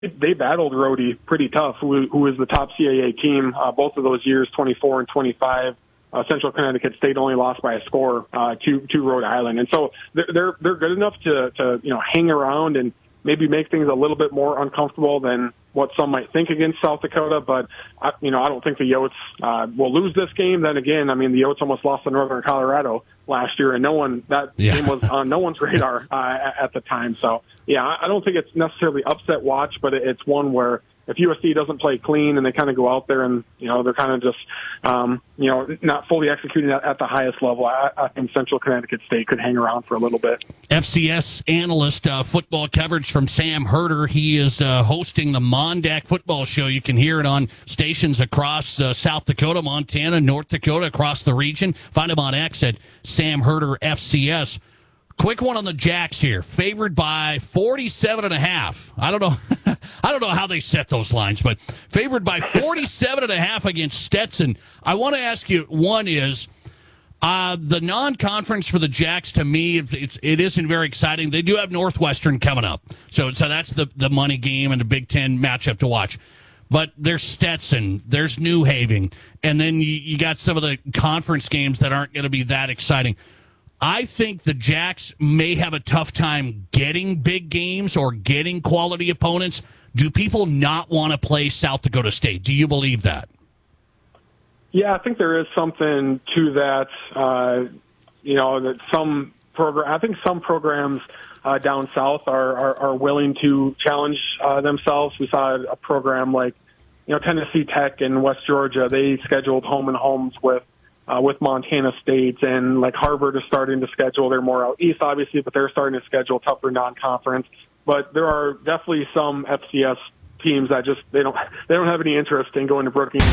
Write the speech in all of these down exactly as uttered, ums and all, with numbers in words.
they battled Rhodey pretty tough, who, who is the top C A A team uh, both of those years, twenty-four and twenty-five. Uh, Central Connecticut State only lost by a score uh, to to Rhode Island, and so they're they're, they're good enough to to you know hang around and maybe make things a little bit more uncomfortable than what some might think against South Dakota. But I, you know I don't think the Yotes uh, will lose this game. Then again, I mean the Yotes almost lost to Northern Colorado last year, and no one that yeah. game was on no one's radar uh, at, at the time. So yeah, I don't think it's necessarily upset watch, but it's one where if U S C doesn't play clean and they kind of go out there and, you know, they're kind of just, um, you know, not fully executing at, at the highest level, I, I think Central Connecticut State could hang around for a little bit. F C S analyst, uh, football coverage from Sam Herder. He is uh, hosting the Mondac Football Show. You can hear it on stations across uh, South Dakota, Montana, North Dakota, across the region. Find him on X at Sam Herder F C S. Quick one on the Jacks here. Favored by forty-seven and a half. I don't know. I don't know how they set those lines, but favored by forty-seven and a half against Stetson. I want to ask you, one is, uh, the non-conference for the Jacks, to me, it's, it isn't very exciting. They do have Northwestern coming up. So, so that's the, the money game and the Big Ten matchup to watch. But there's Stetson, there's New Haven, and then you, you got some of the conference games that aren't going to be that exciting. I think the Jacks may have a tough time getting big games or getting quality opponents. Do people not want to play South Dakota State? Do you believe that? Yeah, I think there is something to that. Uh, you know, that some program, I think some programs uh, down south are, are, are willing to challenge uh, themselves. We saw a program like, you know, Tennessee Tech and West Georgia. They scheduled home and homes with Uh, with Montana State, and like Harvard is starting to schedule. They're more out east, obviously, but they're starting to schedule tougher non-conference. But there are definitely some F C S teams that just they don't they don't have any interest in going to Brookings.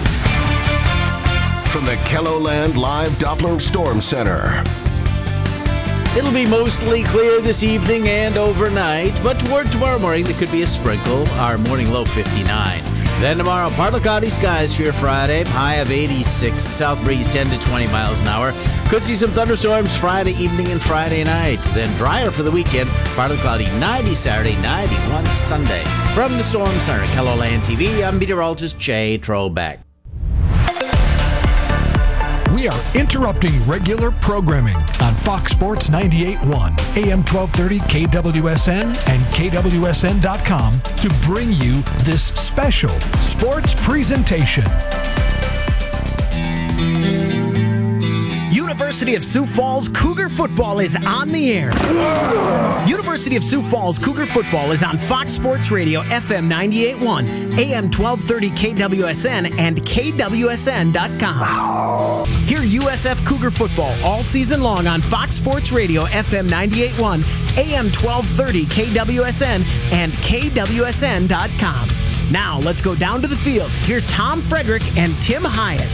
From the KELOLAND Live Doppler Storm Center. It'll be mostly clear this evening and overnight, but toward tomorrow morning there could be a sprinkle. Our morning low fifty-nine. Then tomorrow, partly cloudy skies for your Friday, high of eighty-six, south breeze ten to twenty miles an hour. Could see some thunderstorms Friday evening and Friday night. Then drier for the weekend, partly cloudy ninety Saturday, ninety-one Sunday. From the Storm Center, KELOLAND T V, I'm meteorologist Jay Trobeck. We are interrupting regular programming on Fox Sports ninety-eight point one, A M twelve thirty K W S N and K W S N dot com to bring you this special sports presentation. University of Sioux Falls Cougar Football is on the air. University of Sioux Falls Cougar Football is on Fox Sports Radio, F M ninety-eight point one, A M twelve thirty K W S N and K W S N dot com. Hear U S F Cougar Football all season long on Fox Sports Radio, F M ninety-eight point one, A M twelve thirty K W S N and K W S N dot com. Now let's go down to the field. Here's Tom Frederick and Tim Hyatt.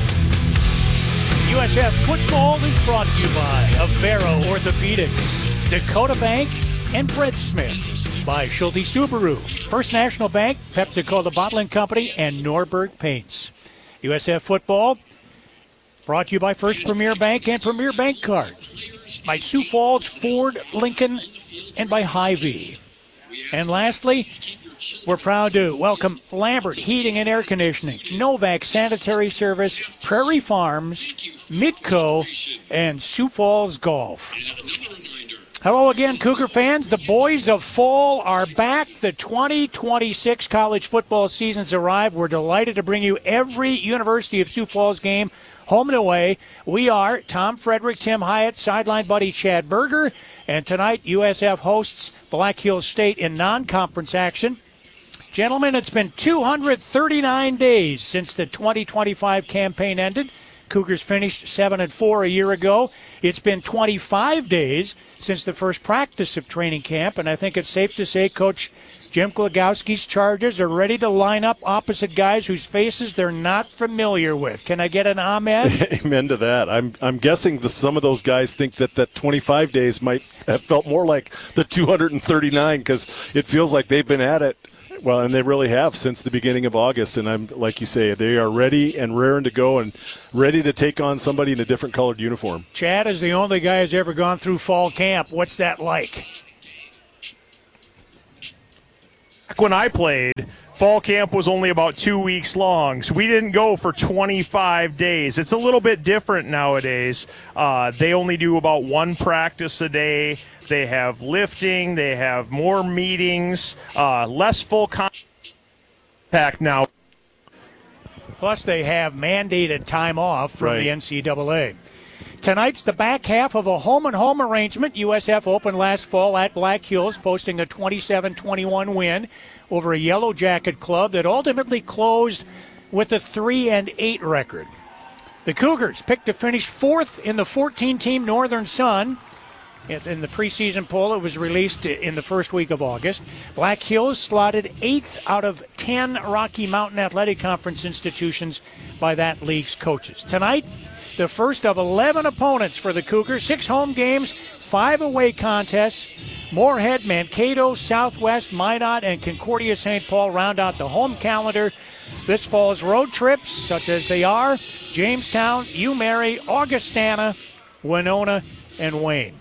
U S F football is brought to you by Avero Orthopedics, Dakota Bank, and Brett Smith. By Schulte Subaru, First National Bank, Pepsi-Cola Bottling Company, and Norberg Paints. U S F football brought to you by First Premier Bank and Premier Bank Card. By Sioux Falls, Ford, Lincoln, and by Hy-Vee. And lastly, we're proud to welcome Lambert Heating and Air Conditioning, Novak Sanitary Service, Prairie Farms, Midco, and Sioux Falls Golf. Hello again, Cougar fans. The boys of fall are back. The twenty twenty-six college football season's arrived. We're delighted to bring you every University of Sioux Falls game, home and away. We are Tom Frederick, Tim Hyatt, sideline buddy Chad Berger, and tonight U S F hosts Black Hills State in non-conference action. Gentlemen, it's been two hundred thirty-nine days since the twenty twenty-five campaign ended. Cougars finished seven and four a year ago. It's been twenty-five days since the first practice of training camp, and I think it's safe to say Coach Jim Glogowski's Chargers are ready to line up opposite guys whose faces they're not familiar with. Can I get an amen? Amen to that. I'm I'm guessing the, some of those guys think that that twenty-five days might have felt more like the two hundred thirty-nine because it feels like they've been at it. Well, and they really have since the beginning of August, and I'm like you say, they are ready and raring to go and ready to take on somebody in a different colored uniform. Chad is the only guy who's ever gone through fall camp. What's that like? when I played, fall camp was only about two weeks long, so we didn't go for twenty-five days. It's a little bit different nowadays. Uh, they only do about one practice a day. They have lifting. They have more meetings, uh, less full contact now. Plus, they have mandated time off from Right. the N C double A. Tonight's the back half of a home-and-home arrangement. U S F opened last fall at Black Hills, posting a twenty-seven twenty-one win over a Yellow Jacket club that ultimately closed with a three and eight record. The Cougars picked to finish fourth in the fourteen-team Northern Sun. In the preseason poll, it was released in the first week of August. Black Hills slotted eighth out of ten Rocky Mountain Athletic Conference institutions by that league's coaches. Tonight, the first of eleven opponents for the Cougars. Six home games, five away contests. Moorhead, Mankato, Southwest, Minot, and Concordia Saint Paul round out the home calendar. This fall's road trips, such as they are Jamestown, UMary, Augustana, Winona, and Wayne.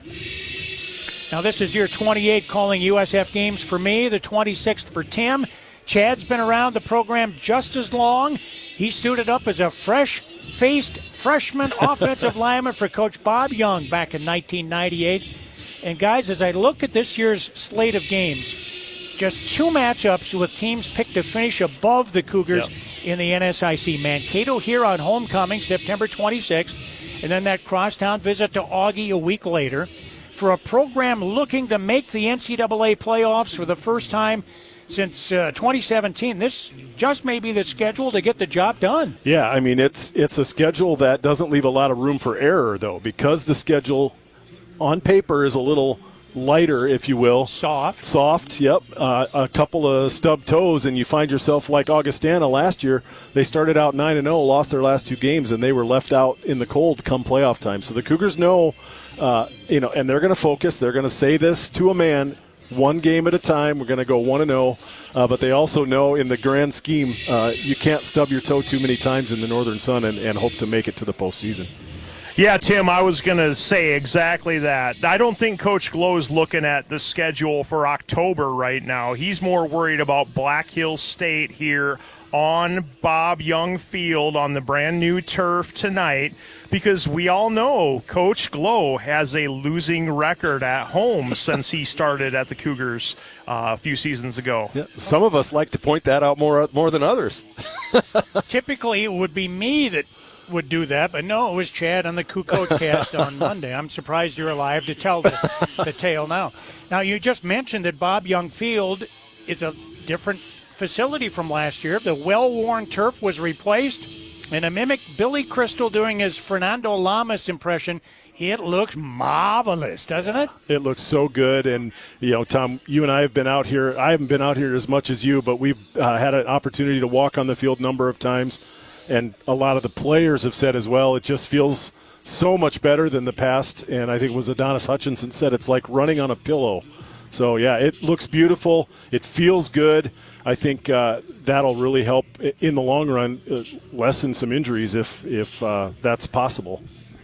Now this is year twenty-eight calling U S F games for me, the twenty-sixth for Tim. Chad's been around the program just as long. He suited up as a fresh-faced freshman offensive lineman for Coach Bob Young back in nineteen ninety-eight. And guys, as I look at this year's slate of games, just two matchups with teams picked to finish above the Cougars yep. in the N S I C. Mankato here on homecoming, September twenty-sixth. And then that crosstown visit to Augie a week later for a program looking to make the N C double A playoffs for the first time since uh, twenty seventeen. This just may be the schedule to get the job done. Yeah, I mean, it's it's a schedule that doesn't leave a lot of room for error, though, because the schedule on paper is a little lighter, if you will. Soft. Soft, yep. Uh, a couple of stub toes, and you find yourself like Augustana last year. They started out nine and oh, lost their last two games, and they were left out in the cold come playoff time. So the Cougars know, uh, you know, and they're going to focus. They're going to say this to a man, one game at a time. We're going to go one and oh, uh, but they also know in the grand scheme, uh, you can't stub your toe too many times in the Northern Sun and, and hope to make it to the postseason. Yeah, Tim, I was going to say exactly that. I don't think Coach Glow's looking at the schedule for October right now. He's more worried about Black Hills State here on Bob Young Field on the brand new turf tonight, because we all know Coach Glow has a losing record at home since he started at the Cougars uh, a few seasons ago. Yeah, some of us like to point that out more more than others. Typically, it would be me that would do that, but no, it was Chad on the Coup Coach Cast on Monday. I'm surprised you're alive to tell the, the tale now. Now, you just mentioned that Bob Young Field is a different facility from last year. The well-worn turf was replaced, and to mimic Billy Crystal doing his Fernando Lamas impression, it looks marvelous, doesn't it? It looks so good, and, you know, Tom, you and I have been out here. I haven't been out here as much as you, but we've uh, had an opportunity to walk on the field a number of times. And a lot of the players have said as well, it just feels so much better than the past. And I think it was Adonis Hutchinson said it's like running on a pillow. So, yeah, it looks beautiful. It feels good. I think uh, that'll really help in the long run uh, lessen some injuries if, if uh, that's possible.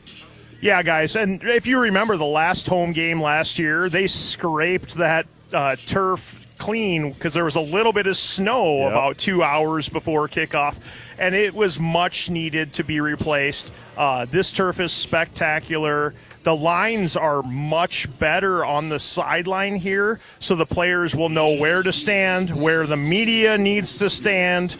Yeah, guys, and if you remember the last home game last year, they scraped that uh, turf clean because there was a little bit of snow yep. about two hours before kickoff, and it was much needed to be replaced. Uh, this turf is spectacular. The lines are much better on the sideline here, so the players will know where to stand, where the media needs to stand.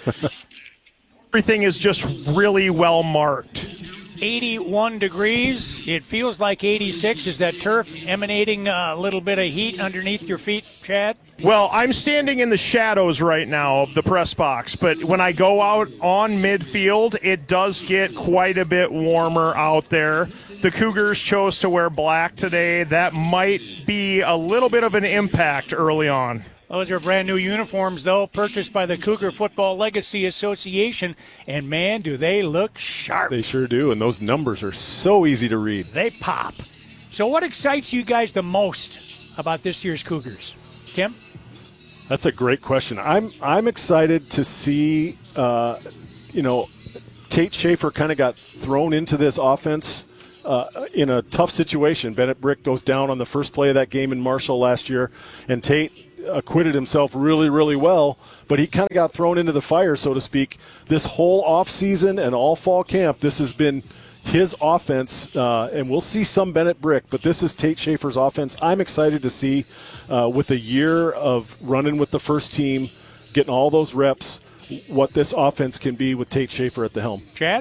Everything is just really well marked. eighty-one degrees. It feels like eighty-six. Is that turf emanating a little bit of heat underneath your feet, Chad? Well, I'm standing in the shadows right now of the press box, but when I go out on midfield, it does get quite a bit warmer out there. The Cougars chose to wear black today. That might be a little bit of an impact early on. Those are brand new uniforms, though, purchased by the Cougar Football Legacy Association, and, man, do they look sharp. They sure do, and those numbers are so easy to read. They pop. So what excites you guys the most about this year's Cougars? Tim? That's a great question. I'm I'm excited to see, uh, you know, Tate Schaefer kind of got thrown into this offense uh, in a tough situation. Bennett Brick goes down on the first play of that game in Marshall last year, and Tate acquitted himself really, really well, but he kind of got thrown into the fire, so to speak. This whole offseason and all fall camp, this has been his offense, uh, and we'll see some Bennett Brick, but this is Tate Schaefer's offense. I'm excited to see uh, with a year of running with the first team, getting all those reps, what this offense can be with Tate Schaefer at the helm. Chad?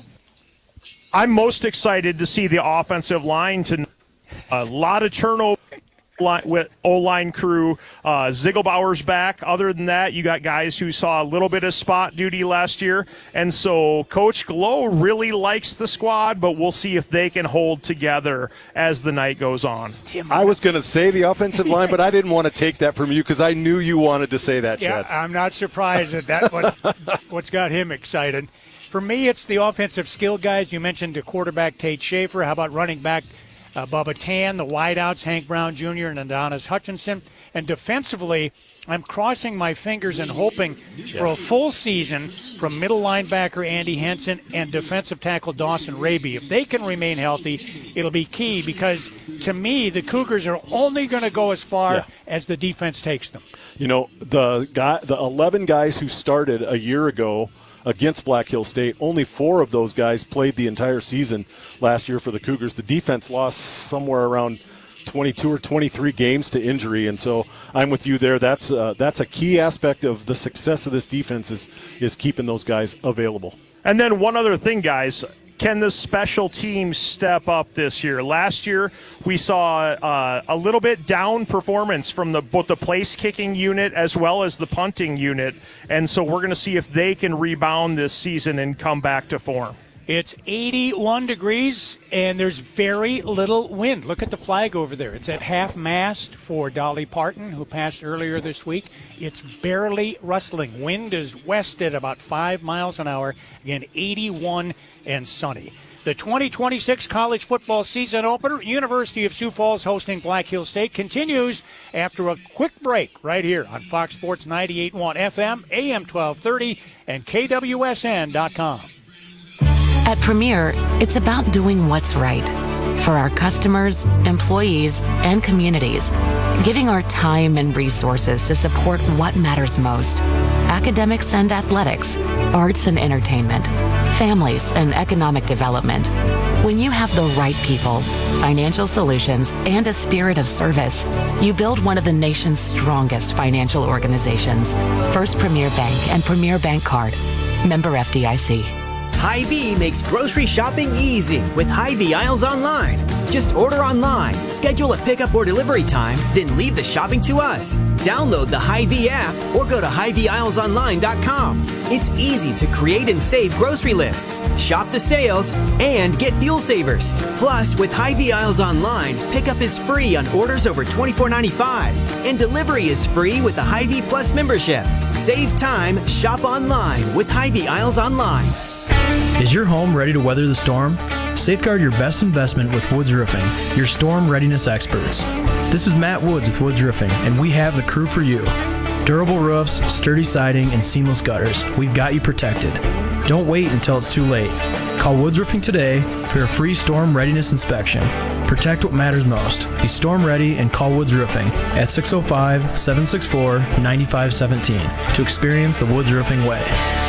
I'm most excited to see the offensive line to a lot of turnover with O-line crew. Uh, Ziegelbauer's back. Other than that, you got guys who saw a little bit of spot duty last year. And so Coach Glow really likes the squad, but we'll see if they can hold together as the night goes on. Tim, I was going to say the offensive line, but I didn't want to take that from you because I knew you wanted to say that, yeah, Chad. I'm not surprised that that was what's got him excited. For me, it's the offensive skill guys. You mentioned the quarterback Tate Schaefer. How about running back Uh, Bubba Tan, the wideouts, Hank Brown Junior and Adonis Hutchinson. And defensively, I'm crossing my fingers and hoping yeah. for a full season from middle linebacker Andy Henson and defensive tackle Dawson Raby. If they can remain healthy, it'll be key because, to me, the Cougars are only going to go as far yeah. as the defense takes them. You know, the guy, the eleven guys who started a year ago against Black Hill State, only four of those guys played the entire season last year for the Cougars. The defense lost somewhere around twenty-two or twenty-three games to injury, and so I'm with you there. That's uh, that's a key aspect of the success of this defense is, is keeping those guys available. And then one other thing, guys. Can the special teams step up this year? Last year, we saw uh, a little bit down performance from the, both the place-kicking unit as well as the punting unit, and so we're going to see if they can rebound this season and come back to form. It's eighty-one degrees, and there's very little wind. Look at the flag over there. It's at half-mast for Dolly Parton, who passed earlier this week. It's barely rustling. Wind is west at about five miles an hour. Again, eighty-one and sunny. The twenty twenty-six college football season opener, University of Sioux Falls hosting Black Hill State, continues after a quick break right here on Fox Sports ninety-eight point one F M, A M twelve thirty, and K W S N dot com. At Premier, it's about doing what's right for our customers, employees, and communities, giving our time and resources to support what matters most: academics and athletics, arts and entertainment, families and economic development. When you have the right people, financial solutions, and a spirit of service, you build one of the nation's strongest financial organizations. First Premier Bank and Premier Bank Card. Member F D I C. Hy-Vee makes grocery shopping easy with Hy-Vee Aisles Online. Just order online, schedule a pickup or delivery time, then leave the shopping to us. Download the Hy-Vee app or go to Hy Vee Aisles Online dot com. It's easy to create and save grocery lists, shop the sales, and get fuel savers. Plus, with Hy-Vee Aisles Online, pickup is free on orders over twenty-four ninety-five, and delivery is free with the Hy-Vee Plus membership. Save time, shop online with Hy-Vee Aisles Online. Is your home ready to weather the storm? Safeguard your best investment with Woods Roofing, your storm readiness experts. This is Matt Woods with Woods Roofing, and we have the crew for you. Durable roofs, sturdy siding, and seamless gutters. We've got you protected. Don't wait until it's too late. Call Woods Roofing today for a free storm readiness inspection. Protect what matters most. Be storm ready and call Woods Roofing at six oh five, seven six four, nine five one seven to experience the Woods Roofing way.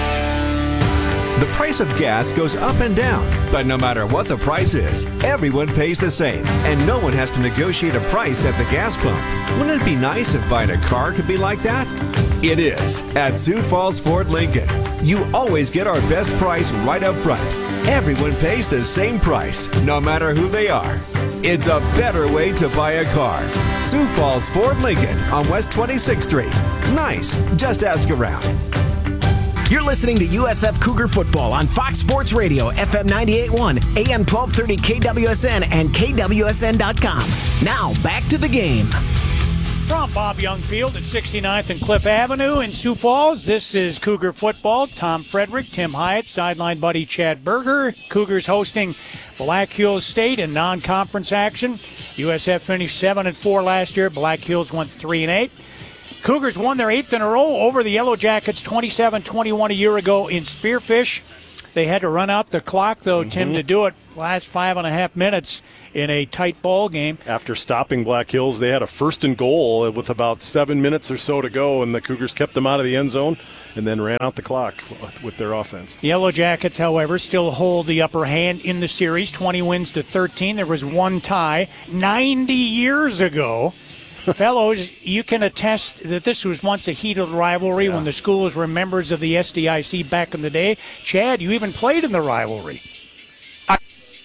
The price of gas goes up and down, but no matter what the price is, everyone pays the same, and no one has to negotiate a price at the gas pump. Wouldn't it be nice if buying a car could be like that? It is at Sioux Falls Ford Lincoln. You always get our best price right up front. Everyone pays the same price, no matter who they are. It's a better way to buy a car. Sioux Falls Ford Lincoln on West twenty-sixth Street. Nice. Just ask around. You're listening to U S F Cougar Football on Fox Sports Radio, F M ninety-eight point one, A M twelve thirty K W S N and K W S N dot com. Now, back to the game. From Bob Young Field at sixty-ninth and Cliff Avenue in Sioux Falls, this is Cougar Football. Tom Frederick, Tim Hyatt, sideline buddy Chad Berger. Cougars hosting Black Hills State in non-conference action. U S F finished seven and four last year. Black Hills went three and eight. Cougars won their eighth in a row over the Yellow Jackets twenty-seven twenty-one a year ago in Spearfish. They had to run out the clock, though, mm-hmm. Tim, to do it. Last five and a half minutes in a tight ball game. After stopping Black Hills, they had a first and goal with about seven minutes or so to go, and the Cougars kept them out of the end zone and then ran out the clock with their offense. Yellow Jackets, however, still hold the upper hand in the series, twenty wins to thirteen. There was one tie ninety years ago. Fellows, you can attest that this was once a heated rivalry yeah. when the schools were members of the S D I C back in the day. Chad, you even played in the rivalry. I-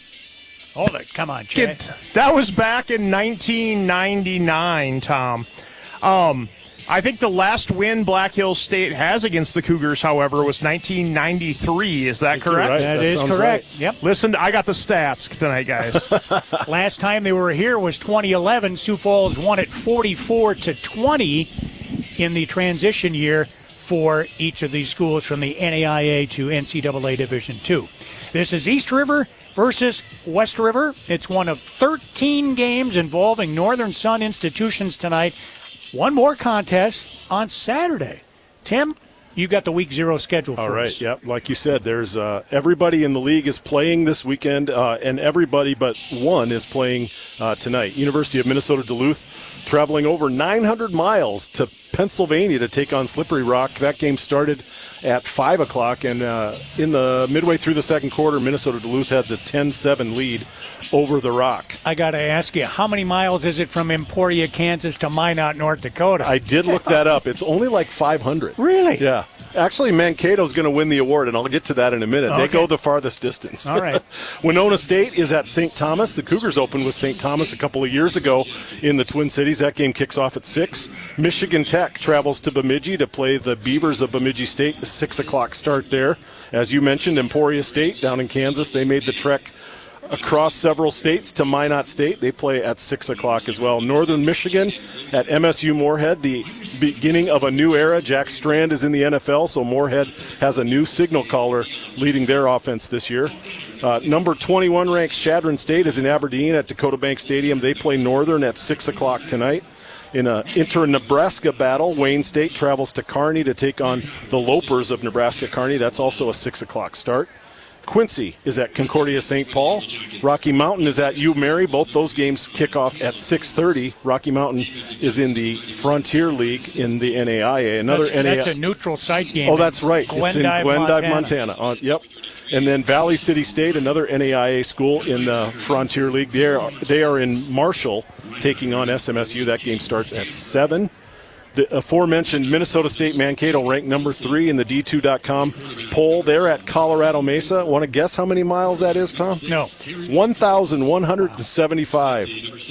Hold it. Come on, Chad. It, that was back in nineteen ninety-nine, Tom. Um, I think the last win Black Hills State has against the Cougars, however, was nineteen ninety-three. Is that correct? Right. That, that is correct. Right. Yep. Listen, I got the stats tonight, guys. Last time they were here was twenty eleven. Sioux Falls won it forty-four to twenty in the transition year for each of these schools from the N A I A to N C double A Division two. This is East River versus West River. It's one of thirteen games involving Northern Sun institutions tonight. One more contest on Saturday. Tim, you got the week zero schedule for All right, us. yep. Like you said, there's uh, everybody in the league is playing this weekend, uh, and everybody but one is playing uh, tonight. University of Minnesota Duluth traveling over nine hundred miles to Pennsylvania to take on Slippery Rock. That game started at five o'clock, and uh, in the midway through the second quarter, Minnesota Duluth has a ten seven lead over the Rock. I got to ask you, how many miles is it from Emporia, Kansas to Minot, North Dakota? I did look that up. It's only like five hundred. Really? Yeah. Actually, Mankato's going to win the award, and I'll get to that in a minute. Okay. They go the farthest distance. All right. Winona State is at Saint Thomas. The Cougars opened with Saint Thomas a couple of years ago in the Twin Cities. That game kicks off at six. Michigan Tech travels to Bemidji to play the Beavers of Bemidji State. A six o'clock start there. As you mentioned, Emporia State down in Kansas, they made the trek across several states to Minot State. They play at six o'clock as well. Northern Michigan at M S U Moorhead, the beginning of a new era. Jack Strand is in the N F L, so Moorhead has a new signal caller leading their offense this year. Uh, number twenty-one ranked Chadron State is in Aberdeen at Dakota Bank Stadium. They play Northern at six o'clock tonight. In an inter-Nebraska battle, Wayne State travels to Kearney to take on the Lopers of Nebraska-Kearney. That's also a six o'clock start. Quincy is at Concordia Saint Paul. Rocky Mountain is at U Mary. Both those games kick off at six thirty. Rocky Mountain is in the Frontier League in the N A I A. Another that, N A I A. That's a neutral site game. Oh, that's right. Glendive, it's in Glendive, Montana. Montana. Uh, yep. And then Valley City State, another N A I A school in the Frontier League. They are, they are in Marshall taking on S M S U. That game starts at seven. The aforementioned Minnesota State Mankato ranked number three in the D two dot com poll. They're at Colorado Mesa. Want to guess how many miles that is, Tom? No. one thousand one hundred seventy-five.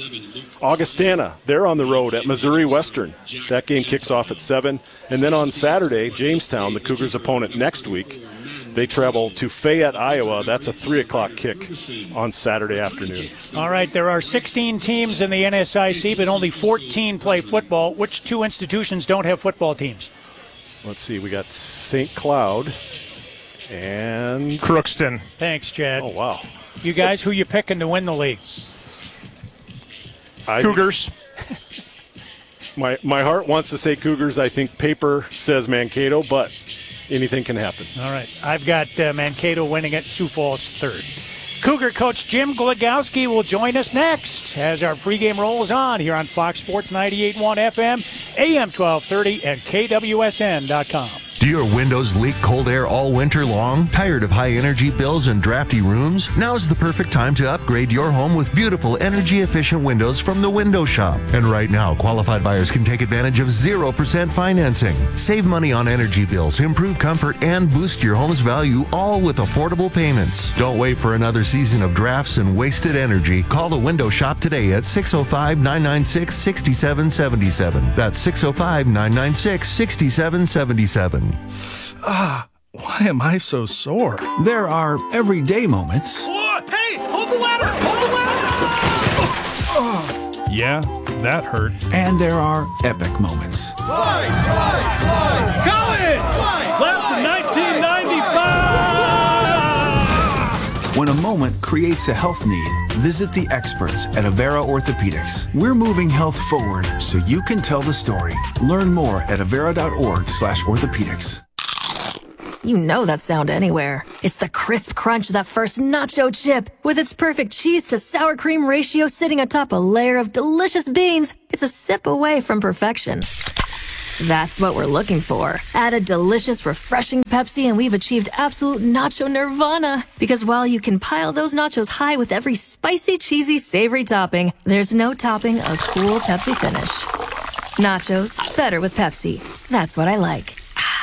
Augustana, they're on the road at Missouri Western. That game kicks off at seven. And then on Saturday, Jamestown, the Cougars' opponent next week, they travel to Fayette, Iowa. That's a three o'clock kick on Saturday afternoon. All right, there are sixteen teams in the N S I C, but only fourteen play football. Which two institutions don't have football teams? Let's see. We got Saint Cloud and Crookston. Thanks, Chad. Oh, wow. You guys, who you picking to win the league? I, Cougars. My my heart wants to say Cougars. I think paper says Mankato, but anything can happen. All right. I've got uh, Mankato winning it, Sioux Falls third. Cougar coach Jim Glagowski will join us next as our pregame rolls on here on Fox Sports ninety-eight point one F M, A M twelve thirty, and K W S N dot com. Do your windows leak cold air all winter long? Tired of high energy bills and drafty rooms? Now's the perfect time to upgrade your home with beautiful energy efficient windows from the Window Shop. And right now, qualified buyers can take advantage of zero percent financing. Save money on energy bills, improve comfort, and boost your home's value, all with affordable payments. Don't wait for another season of drafts and wasted energy. Call the Window Shop today at six oh five, nine nine six, six seven seven seven. That's six oh five, nine nine six, six seven seven seven. Ah, why am I so sore? There are everyday moments. Oh, hey, hold the ladder! Hold the ladder! Oh. Yeah, that hurt. And there are epic moments. Slide, slide, slide! College! Slide, Class of nineteen ninety-five! When a moment creates a health need, visit the experts at Avera Orthopedics. We're moving health forward so you can tell the story. Learn more at avera dot org slash orthopedics. You know that sound anywhere. It's the crisp crunch of that first nacho chip. With its perfect cheese to sour cream ratio sitting atop a layer of delicious beans, it's a sip away from perfection. That's what we're looking for. Add a delicious, refreshing Pepsi and we've achieved absolute nacho nirvana. Because while you can pile those nachos high with every spicy, cheesy, savory topping, there's no topping a cool Pepsi finish. Nachos, better with Pepsi. That's what I like.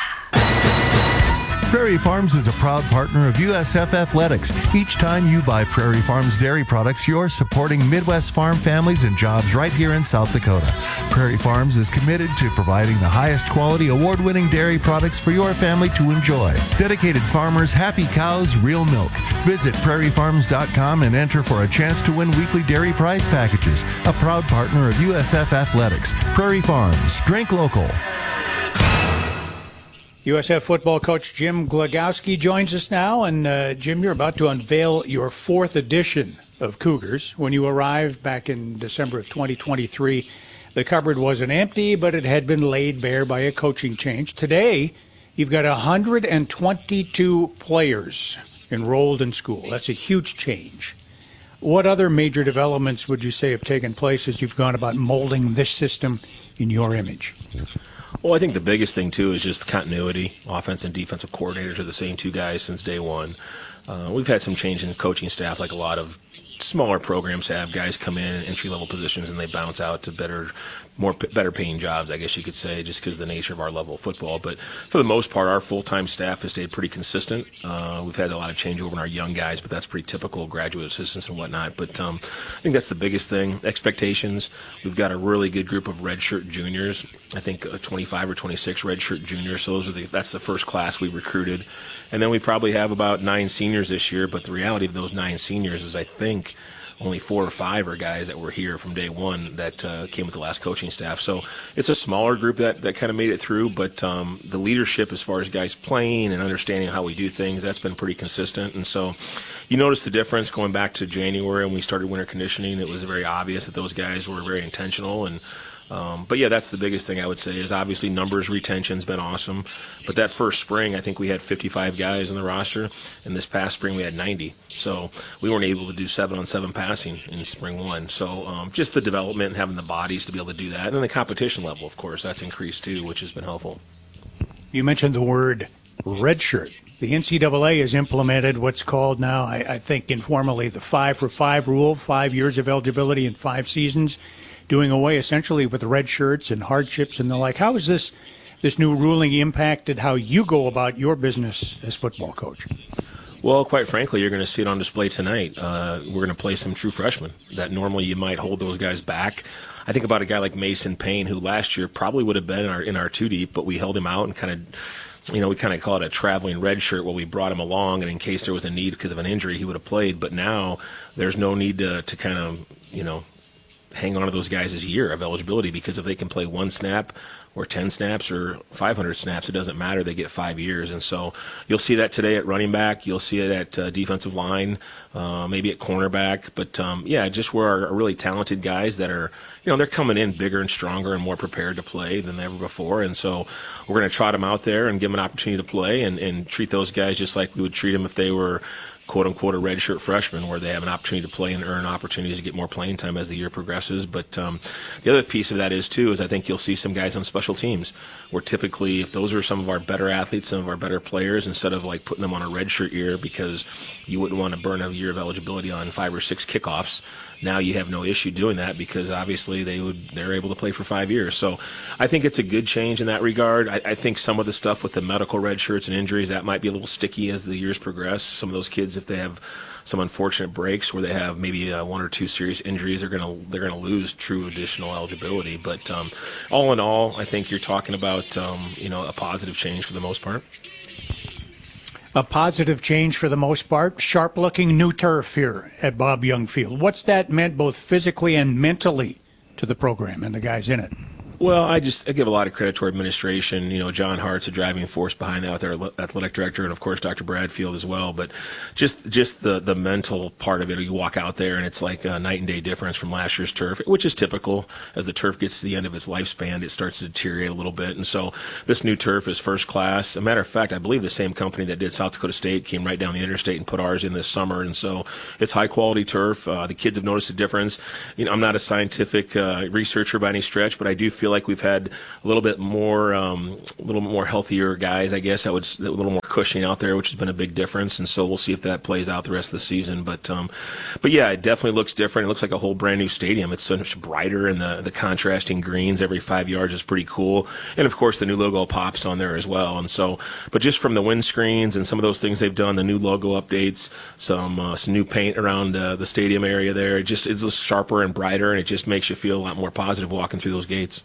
Prairie Farms is a proud partner of U S F Athletics. Each time you buy Prairie Farms dairy products, you're supporting Midwest farm families and jobs right here in South Dakota. Prairie Farms is committed to providing the highest quality, award-winning dairy products for your family to enjoy. Dedicated farmers, happy cows, real milk. Visit prairie farms dot com and enter for a chance to win weekly dairy prize packages. A proud partner of U S F Athletics. Prairie Farms. Drink local. U S F football coach Jim Glagowski joins us now. And, uh, Jim, you're about to unveil your fourth edition of Cougars. When you arrived back in December of twenty twenty-three, the cupboard wasn't empty, but it had been laid bare by a coaching change. Today, you've got one hundred twenty-two players enrolled in school. That's a huge change. What other major developments would you say have taken place as you've gone about molding this system in your image? Well, I think the biggest thing, too, is just continuity. Offense and defensive coordinators are the same two guys since day one. Uh, we've had some change in coaching staff, like a lot of smaller programs have. Guys come in entry-level positions and they bounce out to better, more better paying jobs, I guess you could say, just because of the nature of our level of football. But for the most part, our full-time staff has stayed pretty consistent. Uh, we've had a lot of changeover in our young guys, but that's pretty typical, graduate assistants and whatnot. But um, I think that's the biggest thing. Expectations. We've got a really good group of redshirt juniors. I think uh, twenty-five or twenty-six redshirt juniors. So those are the, that's the first class we recruited. And then we probably have about nine seniors this year. But the reality of those nine seniors is, I think, only four or five are guys that were here from day one that uh, came with the last coaching staff. So it's a smaller group that, that kind of made it through, but um, the leadership as far as guys playing and understanding how we do things, that's been pretty consistent. And so you notice the difference going back to January when we started winter conditioning. It was very obvious that those guys were very intentional. And Um, but, yeah, that's the biggest thing I would say is obviously numbers, retention's been awesome. But that first spring, I think we had fifty-five guys on the roster, and this past spring we had ninety. So we weren't able to do seven-on-seven passing in spring one. So um, just the development and having the bodies to be able to do that. And then the competition level, of course, that's increased too, which has been helpful. You mentioned the word redshirt. The N C double A has implemented what's called now, I, I think informally, the five for five rule, five years of eligibility in five seasons, doing away essentially with red shirts and hardships and the like. How has this this new ruling impacted how you go about your business as football coach? Well, quite frankly, you're going to see it on display tonight. Uh, we're going to play some true freshmen that normally you might hold those guys back. I think about a guy like Mason Payne, who last year probably would have been in our, in our two deep, but we held him out and kind of, you know, we kind of call it a traveling red shirt where we brought him along, and in case there was a need because of an injury, he would have played. But now there's no need to, to kind of, you know, hang on to those guys' year of eligibility, because if they can play one snap or ten snaps or five hundred snaps, it doesn't matter. They get five years. And so you'll see that today at running back. You'll see it at uh, defensive line, uh, maybe at cornerback. But, um, yeah, just where our, our really talented guys that are, you know, they're coming in bigger and stronger and more prepared to play than ever before. And so we're going to trot them out there and give them an opportunity to play and, and treat those guys just like we would treat them if they were quote-unquote a redshirt freshman, where they have an opportunity to play and earn opportunities to get more playing time as the year progresses. But um, the other piece of that is, too, is I think you'll see some guys on special teams where typically if those are some of our better athletes, some of our better players, instead of like putting them on a redshirt year because you wouldn't want to burn a year of eligibility on five or six kickoffs, now you have no issue doing that because obviously they would, they're able to play for five years. So I think it's a good change in that regard. I, I think some of the stuff with the medical red shirts and injuries, that might be a little sticky as the years progress. Some of those kids, if they have some unfortunate breaks where they have maybe uh, one or two serious injuries, they're gonna they're gonna lose true additional eligibility. But um, all in all, I think you're talking about um, you know a positive change for the most part. A positive change for the most part. Sharp-looking new turf here at Bob Young Field. What's that meant both physically and mentally to the program and the guys in it? Well, I just I give a lot of credit to our administration. You know, John Hart's a driving force behind that with our athletic director, and of course Doctor Bradfield as well. But just just the the mental part of it. You walk out there and it's like a night and day difference from last year's turf, which is typical. As the turf gets to the end of its lifespan, it starts to deteriorate a little bit. And so this new turf is first class. As a matter of fact, I believe the same company that did South Dakota State came right down the interstate and put ours in this summer. And so it's high quality turf. Uh, the kids have noticed a difference. You know, I'm not a scientific uh, researcher by any stretch, but I do feel like we've had a little bit more, um, a little more healthier guys, I guess. I would a little more cushioning out there, which has been a big difference. And so we'll see if that plays out the rest of the season. But, um, but yeah, it definitely looks different. It looks like a whole brand new stadium. It's so much brighter, and the the contrasting greens every five yards is pretty cool. And of course, the new logo pops on there as well. And so, but just from the windscreens and some of those things they've done, the new logo updates, some uh, some new paint around uh, the stadium area there, it just it's just sharper and brighter, and it just makes you feel a lot more positive walking through those gates.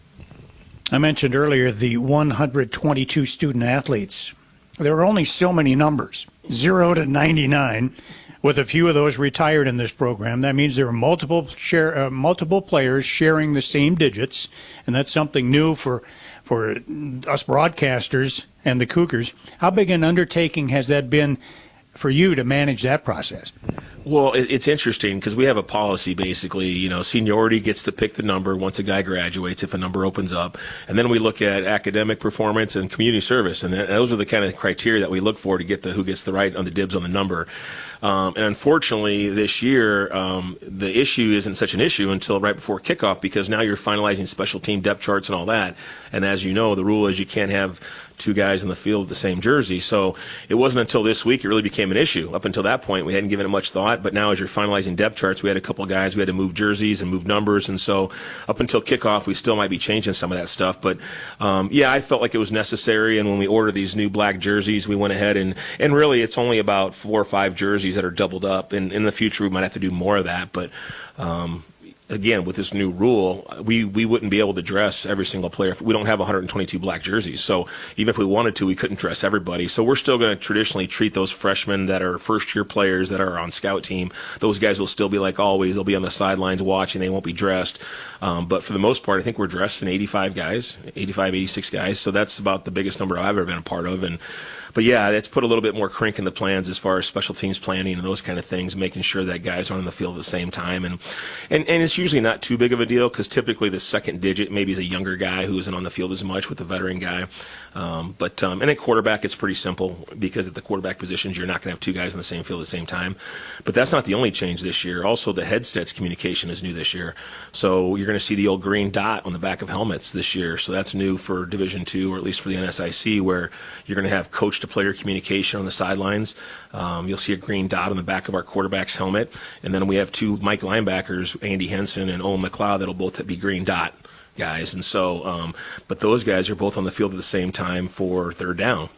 I mentioned earlier the one hundred twenty-two student athletes. There are only so many numbers, zero to ninety-nine, with a few of those retired in this program. That means there are multiple share, uh, multiple players sharing the same digits, and that's something new for for us broadcasters and the Cougars. How big an undertaking has that been for you to manage that process? Well, it's interesting because we have a policy, basically. You know, seniority gets to pick the number once a guy graduates, if a number opens up. And then we look at academic performance and community service. And those are the kind of criteria that we look for to get the who gets the right on the dibs on the number. Um, and unfortunately, this year, um, the issue isn't such an issue until right before kickoff, because now you're finalizing special team depth charts and all that. And as you know, the rule is you can't have two guys in the field with the same jersey. So it wasn't until this week it really became an issue. Up until that point, we hadn't given it much thought. But now as you're finalizing depth charts, we had a couple of guys, we had to move jerseys and move numbers. And so up until kickoff, we still might be changing some of that stuff. But, um, yeah, I felt like it was necessary. And when we ordered these new black jerseys, we went ahead and, and really it's only about four or five jerseys that are doubled up. And in the future, we might have to do more of that. But, um, again, with this new rule, we, we wouldn't be able to dress every single player. We don't have one hundred twenty-two black jerseys. So even if we wanted to, we couldn't dress everybody. So we're still going to traditionally treat those freshmen that are first-year players that are on scout team. Those guys will still be like always. They'll be on the sidelines watching. They won't be dressed. Um, but for the most part, I think we're dressed in eighty-five guys, eighty-five, eighty-six guys. So that's about the biggest number I've ever been a part of. And But, yeah, that's put a little bit more crink in the plans as far as special teams planning and those kind of things, making sure that guys are on the field at the same time. And and, and it's usually not too big of a deal because typically the second digit maybe is a younger guy who isn't on the field as much with the veteran guy. Um, but um, and at quarterback, it's pretty simple because at the quarterback positions, you're not going to have two guys on the same field at the same time. But that's not the only change this year. Also, the headsets communication is new this year. So you're going to see the old green dot on the back of helmets this year. So that's new for Division two, or at least for the N S I C, where you're going to have coach-to-player communication on the sidelines. Um, you'll see a green dot on the back of our quarterback's helmet. And then we have two Mike linebackers, Andy Henson and Owen McLeod, that'll both be green dot guys. And so, um, but those guys are both on the field at the same time for third down.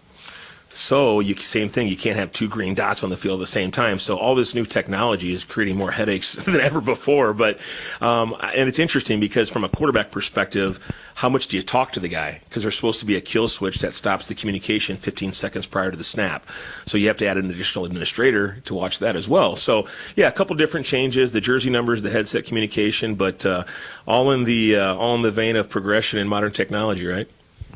So, you, same thing, you can't have two green dots on the field at the same time. So all this new technology is creating more headaches than ever before. But um, and it's interesting because from a quarterback perspective, how much do you talk to the guy? Because there's supposed to be a kill switch that stops the communication fifteen seconds prior to the snap. So you have to add an additional administrator to watch that as well. So, yeah, a couple different changes, the jersey numbers, the headset communication, but uh, all in the uh, all in the vein of progression in modern technology, right?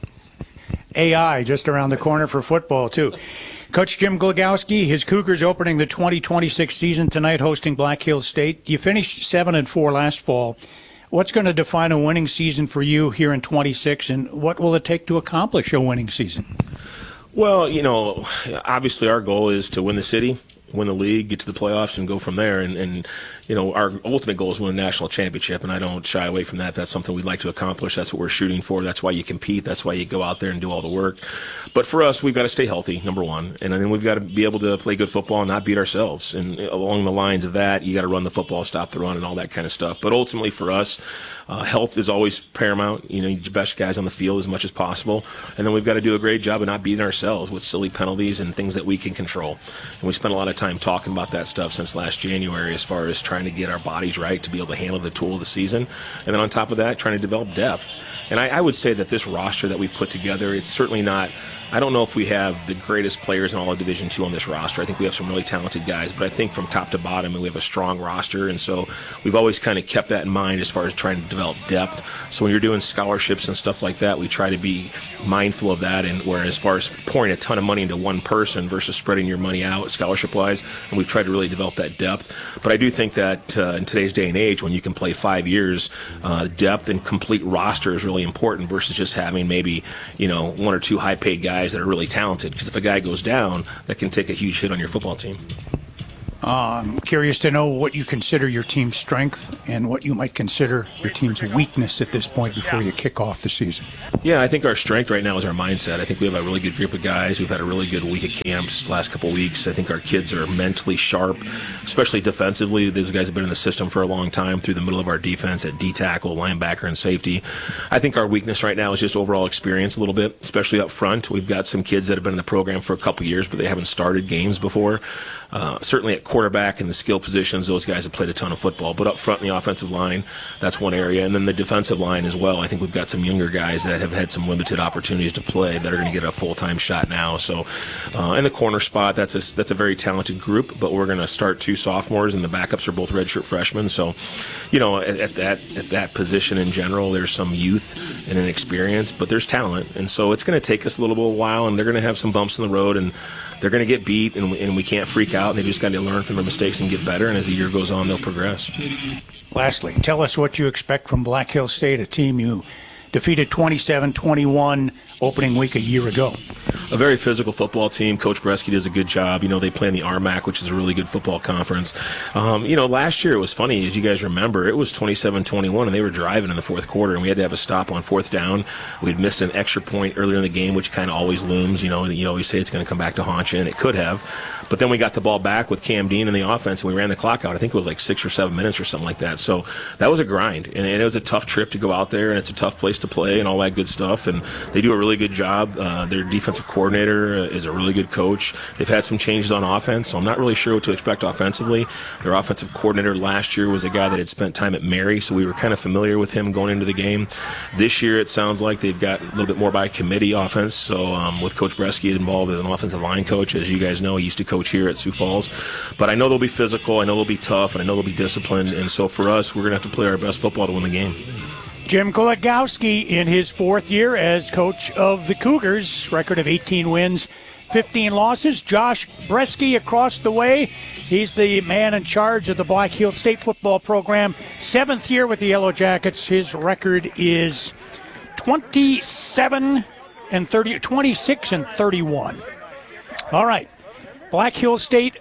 A I just around the corner for football, too. Coach Jim Glogowski, his Cougars opening the twenty twenty-six season tonight, hosting Black Hills State. You finished seven and four last fall. What's going to define a winning season for you here in twenty-six, and what will it take to accomplish a winning season? Well, you know, obviously our goal is to win the city, win the league, get to the playoffs, and go from there. And, and, you know, our ultimate goal is win a national championship, and I don't shy away from that. That's something we'd like to accomplish. That's what we're shooting for. That's why you compete. That's why you go out there and do all the work. But for us, we've got to stay healthy, number one, and then we've got to be able to play good football and not beat ourselves. And along the lines of that, you got to run the football, stop the run, and all that kind of stuff. But ultimately for us, uh, health is always paramount. You know, you need your best guys on the field as much as possible. And then we've got to do a great job of not beating ourselves with silly penalties and things that we can control. And we spent a lot of time talking about that stuff since last January as far as trying to get our bodies right to be able to handle the tool of the season. And then on top of that, trying to develop depth. And I, I would say that this roster that we've put together, it's certainly not I don't know if we have the greatest players in all of Division Two on this roster. I think we have some really talented guys, but I think from top to bottom, we have a strong roster, and so we've always kind of kept that in mind as far as trying to develop depth. So when you're doing scholarships and stuff like that, we try to be mindful of that, and where as far as pouring a ton of money into one person versus spreading your money out scholarship-wise, and we've tried to really develop that depth. But I do think that uh, in today's day and age, when you can play five years, uh, depth and complete roster is really important versus just having maybe, you know, one or two high-paid guys that are really talented. Because if a guy goes down, that can take a huge hit on your football team. I'm curious to know what you consider your team's strength and what you might consider your team's weakness at this point before you kick off the season. Yeah, I think our strength right now is our mindset. I think we have a really good group of guys. We've had a really good week of camps the last couple of weeks. I think our kids are mentally sharp, especially defensively. Those guys have been in the system for a long time through the middle of our defense at D-tackle, linebacker, and safety. I think our weakness right now is just overall experience a little bit, especially up front. We've got some kids that have been in the program for a couple of years, but they haven't started games before. Uh, certainly at quarterback and the skill positions, those guys have played a ton of football. But up front in the offensive line, that's one area. And then the defensive line as well. I think we've got some younger guys that have had some limited opportunities to play that are going to get a full-time shot now. So uh, in the corner spot, that's a, that's a very talented group. But we're going to start two sophomores, and the backups are both redshirt freshmen. So, you know, at, at that at that position in general, there's some youth and inexperience, but there's talent. And so it's going to take us a little bit of a while, and they're going to have some bumps in the road, and they're going to get beat, and we, and we can't freak out. And they just got to learn from their mistakes and get better. And as the year goes on, they'll progress. Lastly, tell us what you expect from Black Hill State, a team you defeated twenty-seven twenty-one opening week a year ago. A very physical football team. Coach Bresky does a good job. You know, they play in the R M A C, which is a really good football conference. Um, you know, last year it was funny, as you guys remember, it was twenty-seven twenty-one, and they were driving in the fourth quarter, and we had to have a stop on fourth down. We had missed an extra point earlier in the game, which kind of always looms. You know, you always say it's going to come back to haunt you, and it could have. But then we got the ball back with Cam Dean in the offense, and we ran the clock out. I think it was like six or seven minutes or something like that. So that was a grind, and, and it was a tough trip to go out there, and it's a tough place to play and all that good stuff. And they do a really good job. Uh, their defensive coordinator is a really good coach. They've had some changes on offense, so I'm not really sure what to expect offensively. Their offensive coordinator last year was a guy that had spent time at Mary, so we were kind of familiar with him going into the game. This year it sounds like they've got a little bit more by committee offense, so um, with Coach Bresky involved as an offensive line coach. As you guys know, he used to coach here at Sioux Falls. But I know they'll be physical, I know they'll be tough, and I know they'll be disciplined, and so for us, we're going to have to play our best football to win the game. Jim Kuligowski in his fourth year as coach of the Cougars, record of eighteen wins, fifteen losses. Josh Bresky across the way. He's the man in charge of the Black Hill State football program. Seventh year with the Yellow Jackets. His record is twenty-seven and thirty, twenty-six and thirty-one. All right. Black Hill State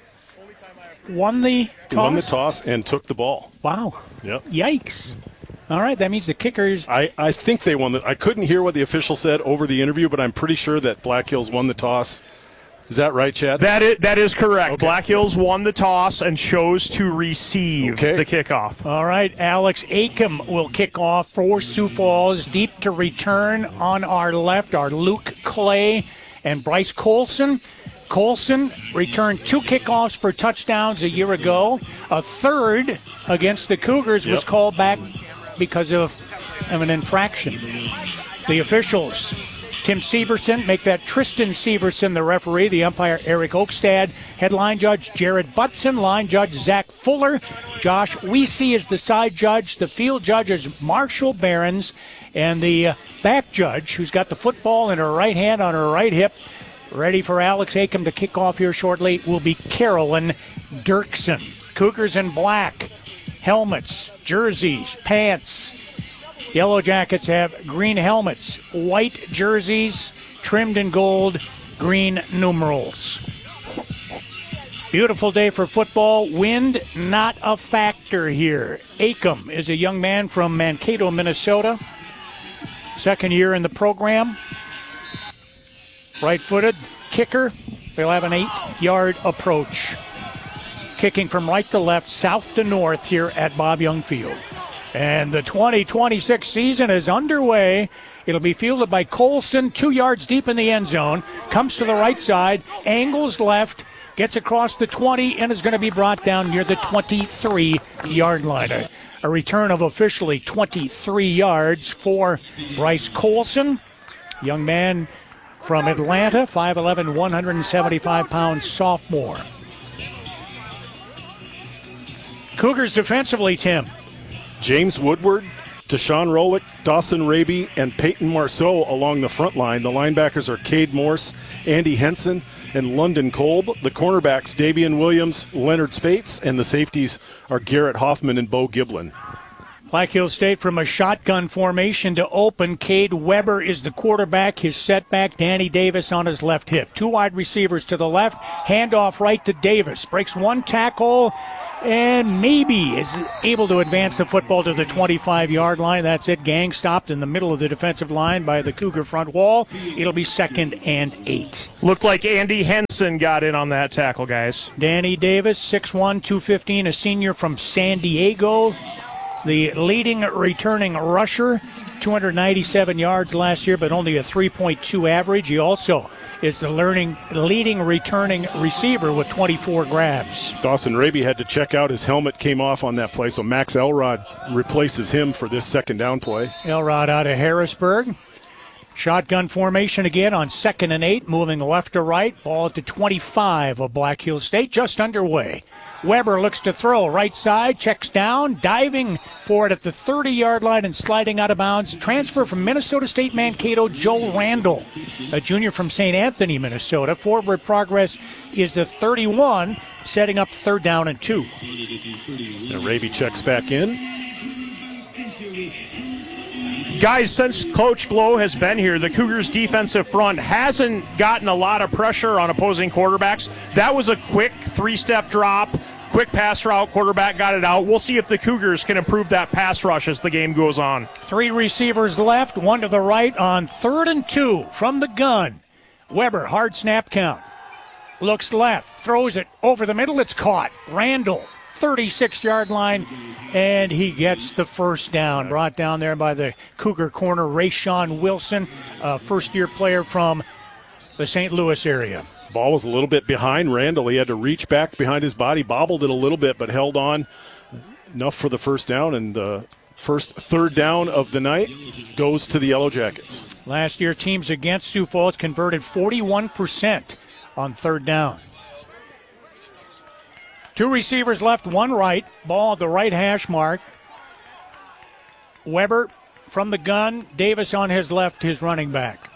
won the toss. Won the toss and took the ball. Wow. Yep. Yikes. All right, that means the kickers. I, I think they won. The, I couldn't hear what the official said over the interview, but I'm pretty sure that Black Hills won the toss. Is that right, Chad? That is, that is correct. Okay. Black Hills won the toss and chose to receive okay. the kickoff. All right, Alex Acom will kick off for Sioux Falls. Deep to return on our left are Luke Clay and Bryce Colson. Colson returned two kickoffs for touchdowns a year ago. A third against the Cougars yep. was called back because of, of an infraction. The officials, Tim Severson, make that Tristan Severson the referee. The umpire, Eric Oakstad. Headline judge, Jared Butson. Line judge, Zach Fuller. Josh Weesey is the side judge. The field judge is Marshall Behrens. And the uh, back judge, who's got the football in her right hand on her right hip, ready for Alex Acom to kick off here shortly, will be Carolyn Dirksen. Cougars in black. Helmets, jerseys, pants. Yellow Jackets have green helmets, white jerseys, trimmed in gold, green numerals. Beautiful day for football. Wind, not a factor here. Acom is a young man from Mankato, Minnesota. Second year in the program. Right-footed kicker. They'll have an eight-yard approach. Kicking from right to left, south to north here at Bob Young Field. And the twenty twenty-six season is underway. It'll be fielded by Colson, two yards deep in the end zone. Comes to the right side, angles left, gets across the twenty, and is going to be brought down near the twenty-three-yard line. A, a return of officially twenty-three yards for Bryce Colson. Young man from Atlanta, five eleven, one hundred seventy-five pounds sophomore. Cougars defensively, Tim. James Woodward, Deshaun Rolick, Dawson Raby, and Peyton Marceau along the front line. The linebackers are Cade Morse, Andy Henson, and London Kolb. The cornerbacks, Davian Williams, Leonard Spates, and the safeties are Garrett Hoffman and Bo Giblin. Black Hills State from a shotgun formation to open. Cade Weber is the quarterback. His setback, Danny Davis on his left hip. Two wide receivers to the left. Handoff right to Davis. Breaks one tackle and maybe is able to advance the football to the twenty-five-yard line. That's it. Gang stopped in the middle of the defensive line by the Cougar front wall. It'll be second and eight. Looked like Andy Henson got in on that tackle, guys. Danny Davis, six one, two fifteen, a senior from San Diego. The leading returning rusher, two hundred ninety-seven yards last year, but only a three point two average. He also is the learning, leading returning receiver with twenty-four grabs. Dawson Raby had to check out. His helmet came off on that play, so Max Elrod replaces him for this second down play. Elrod out of Harrisburg. Shotgun formation again on second and eight, moving left to right. Ball at the twenty-five of Black Hills State, just underway. Weber looks to throw, right side, checks down, diving for it at the thirty-yard line and sliding out of bounds. Transfer from Minnesota State Mankato, Joe Randall, a junior from Saint Anthony, Minnesota. Forward progress is the thirty-one, setting up third down and two. So Raby checks back in. Guys, since Coach Glow has been here, the Cougars' defensive front hasn't gotten a lot of pressure on opposing quarterbacks. That was a quick three-step drop, quick pass route, quarterback got it out. We'll see if the Cougars can improve that pass rush as the game goes on. Three receivers left, one to the right on third and two from the gun. Weber, hard snap count. Looks left, throws it over the middle, it's caught. Randall, thirty-six-yard line, and he gets the first down. Brought down there by the Cougar corner, Rayshawn Wilson, a first-year player from the Saint Louis area. Ball was a little bit behind Randall. He had to reach back behind his body, bobbled it a little bit, but held on enough for the first down, and the first third down of the night goes to the Yellow Jackets. Last year, teams against Sioux Falls converted forty-one percent on third down. Two receivers left, one right. Ball at the right hash mark. Weber from the gun. Davis on his left, his running back.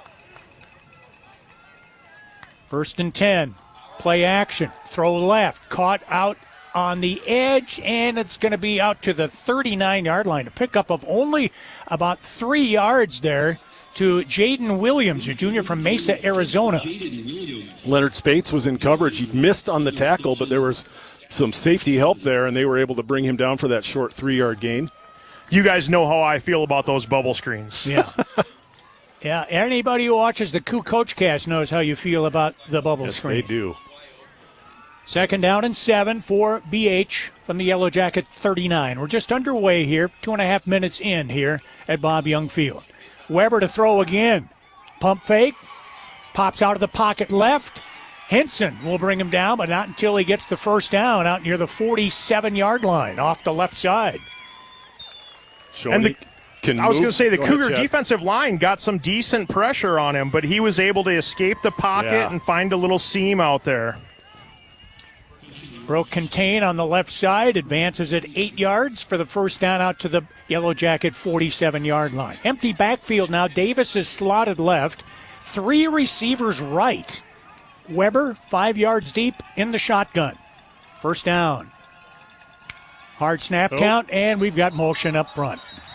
First and ten. Play action. Throw left. Caught out on the edge, and it's going to be out to the thirty-nine-yard line. A pickup of only about three yards there to Jaden Williams, a junior from Mesa, Arizona. Leonard Spates was in coverage. He missed on the tackle, but there was some safety help there, and they were able to bring him down for that short three-yard gain. You guys know how I feel about those bubble screens. Yeah. Yeah, anybody who watches the Coup Coach Cast knows how you feel about the bubble yes, screen. Yes, they do. Second down and seven for B H from the Yellow Jacket thirty-nine. We're just underway here, two and a half minutes in here at Bob Young Field. Weber to throw again. Pump fake. Pops out of the pocket left. Henson will bring him down, but not until he gets the first down out near the forty-seven-yard line off the left side. And the, can I was going to say the Go Cougar ahead, defensive line got some decent pressure on him, but he was able to escape the pocket Yeah. and find a little seam out there. Broke contain on the left side, advances at eight yards for the first down out to the Yellow Jacket forty-seven-yard line. Empty backfield now. Davis is slotted left. Three receivers right. Weber, five yards deep in the shotgun. First down. Hard snap Oh. count, and we've got motion up front.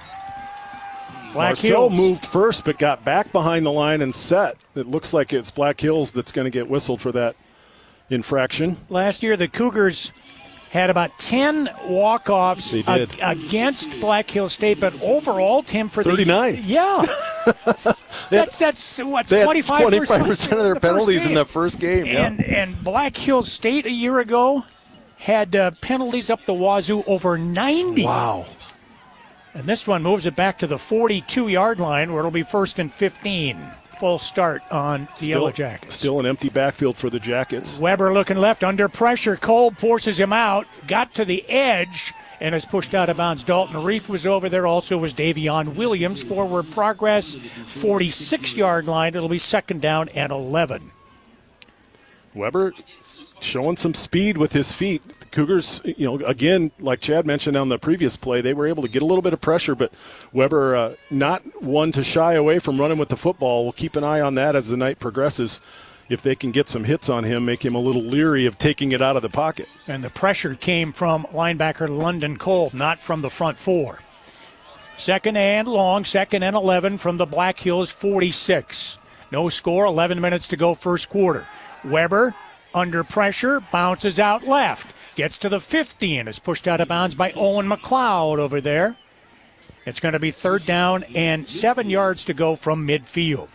Black Marcel Hills moved first, but got back behind the line and set. It looks like it's Black Hills that's going to get whistled for that infraction. Last year, the Cougars had about ten walk-offs They did. ag- against Black Hill State, but overall, Tim, for thirty-nine. the yeah, that's that's what They had twenty-five twenty-five percent of their the first penalties in game. the first game. Yeah. And and Black Hill State a year ago had uh, penalties up the wazoo over ninety. Wow. And this one moves it back to the forty-two-yard line, where it'll be first and fifteen. Full start on the Still, Yellow Jackets. Still an empty backfield for the Jackets. Weber looking left under pressure. Cole forces him out. Got to the edge and is pushed out of bounds. Dalton Reef was over there. Also was Davion Williams. Forward progress, forty-six-yard line. It'll be second down and eleven. Weber showing some speed with his feet. The Cougars, you know, again, like Chad mentioned on the previous play, they were able to get a little bit of pressure, but Weber uh, not one to shy away from running with the football. We'll keep an eye on that as the night progresses. If they can get some hits on him, make him a little leery of taking it out of the pocket. And the pressure came from linebacker London Cole, not from the front four. Second and long, second and eleven from the Black Hills forty-six. No score, eleven minutes to go first quarter. Weber, under pressure, bounces out left. Gets to the fifty and is pushed out of bounds by Owen McLeod over there. It's going to be third down and seven yards to go from midfield.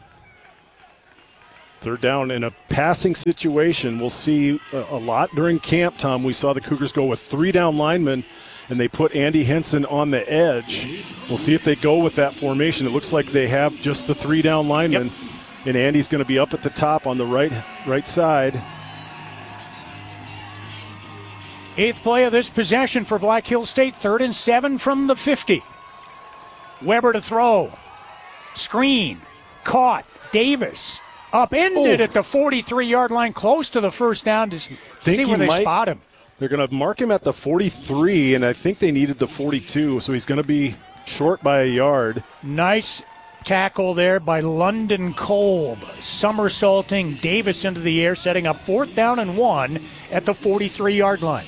Third down in a passing situation. We'll see a, a lot during camp, Tom. We saw the Cougars go with three down linemen, and they put Andy Henson on the edge. We'll see if they go with that formation. It looks like they have just the three down linemen. Yep. And Andy's going to be up at the top on the right right side. Eighth play of this possession for Black Hills State. Third and seven from the fifty. Weber to throw. Screen. Caught. Davis. Upended oh. at the forty-three-yard line, close to the first down to see where they might, spot him. They're going to mark him at the forty-three, and I think they needed the forty-two, so he's going to be short by a yard. Nice tackle there by London Kolb, somersaulting Davis into the air, setting up fourth down and one at the forty-three-yard line.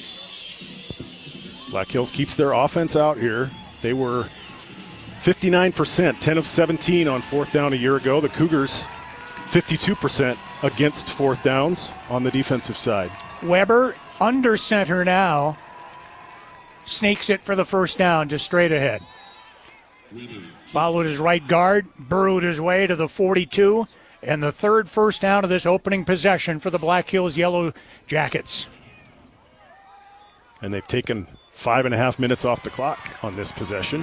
Black Hills keeps their offense out here. They were fifty-nine percent, ten of seventeen on fourth down a year ago. The Cougars, fifty-two percent against fourth downs on the defensive side. Weber under center now. Sneaks it for the first down, just straight ahead. Followed his right guard, burrowed his way to the forty-two, and the third first down of this opening possession for the Black Hills Yellow Jackets. And they've taken five and a half minutes off the clock on this possession.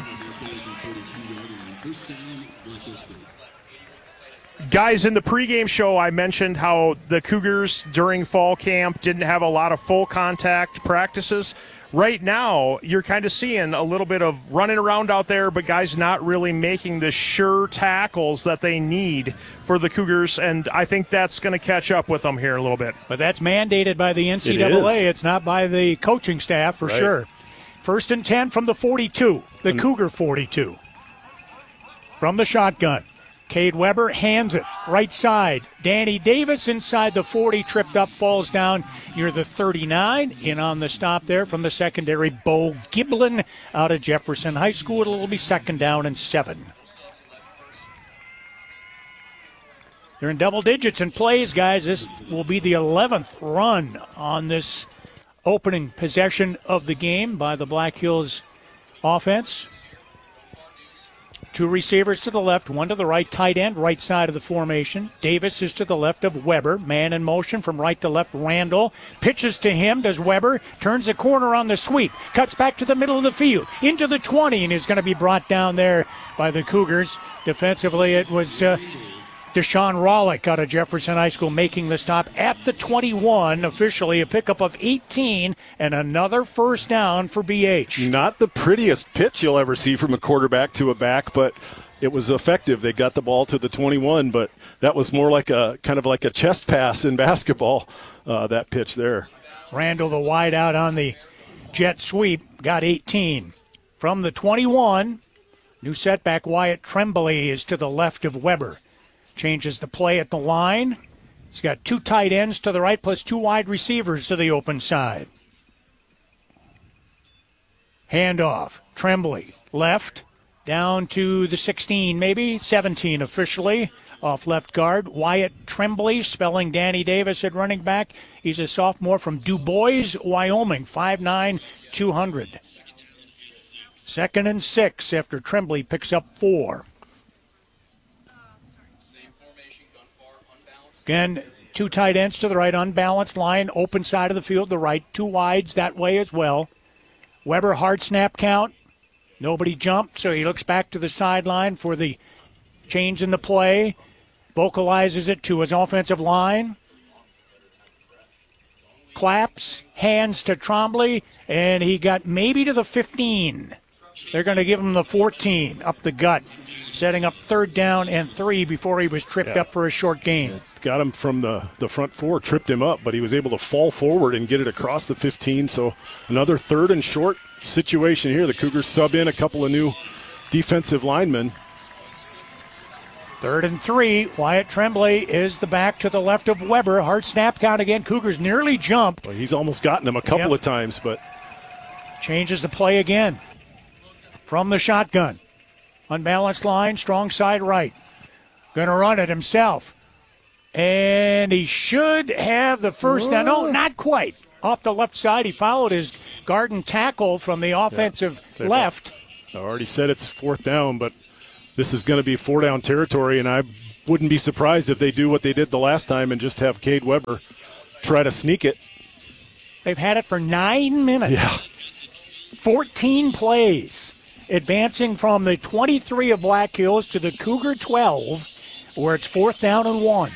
Guys, in the pregame show, I mentioned how the Cougars during fall camp didn't have a lot of full contact practices. Right now, you're kind of seeing a little bit of running around out there, but guys not really making the sure tackles that they need for the Cougars, and I think that's going to catch up with them here a little bit. But that's mandated by the N C double A. It it's not by the coaching staff, for right. sure. First and ten from the forty-two, the and Cougar forty-two. From the shotgun. Cade Weber hands it right side. Danny Davis inside the forty, tripped up, falls down near the thirty-nine. In on the stop there from the secondary, Bo Giblin out of Jefferson High School. It'll be second down and seven. They're in double digits in plays, guys. This will be the eleventh run on this opening possession of the game by the Black Hills offense. Two receivers to the left, one to the right, tight end, right side of the formation. Davis is to the left of Weber. Man in motion from right to left, Randall. Pitches to him, does Weber. Turns the corner on the sweep. Cuts back to the middle of the field, into the twenty, and is going to be brought down there by the Cougars. Defensively, it was uh, Deshaun Rollick out of Jefferson High School making the stop at the twenty-one. Officially a pickup of eighteen and another first down for B H. Not the prettiest pitch you'll ever see from a quarterback to a back, but it was effective. They got the ball to the twenty-one, but that was more like a kind of like a chest pass in basketball, uh, that pitch there. Randall, the wide out on the jet sweep, got eighteen. From the twenty-one, new setback, Wyatt Tremblay is to the left of Weber. Changes the play at the line. He's got two tight ends to the right plus two wide receivers to the open side. Handoff. Tremblay left down to the sixteen, maybe seventeen officially. Off left guard. Wyatt Tremblay, spelling Danny Davis at running back. He's a sophomore from Du Bois, Wyoming, five nine, two hundred. Second and six after Tremblay picks up four. Again, two tight ends to the right, unbalanced line, open side of the field, the right, two wides that way as well. Weber, hard snap count. Nobody jumped, so he looks back to the sideline for the change in the play. Vocalizes it to his offensive line. claps, hands to Trombley, and he got maybe to the fifteen. They're going to give him the fourteen up the gut, setting up third down and three before he was tripped yeah. up for a short gain. Got him from the, the front four, tripped him up, but he was able to fall forward and get it across the fifteen. So another third and short situation here. The Cougars sub in a couple of new defensive linemen. Third and three. Wyatt Tremblay is the back to the left of Weber. Hard snap count again. Cougars nearly jump. Well, he's almost gotten him a couple yep. of times, but changes the play again. From the shotgun. Unbalanced line, strong side right. Going to run it himself. And he should have the first down. No, not quite. Off the left side, he followed his guard and tackle from the offensive yeah, left. I already said it's fourth down, but this is going to be four down territory, and I wouldn't be surprised if they do what they did the last time and just have Cade Weber try to sneak it. They've had it for nine minutes. Yeah. fourteen plays. Advancing from the twenty-three of Black Hills to the Cougar twelve, where it's fourth down and one.